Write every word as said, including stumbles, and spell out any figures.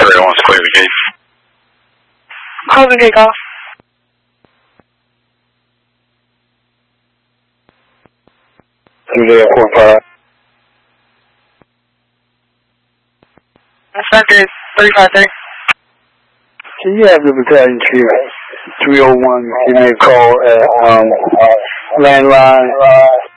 Operator wants to clear the gate. Close the gate, call. Two day four five. Sector three five three. Can you have the battalion chief three oh one give me a call at um landline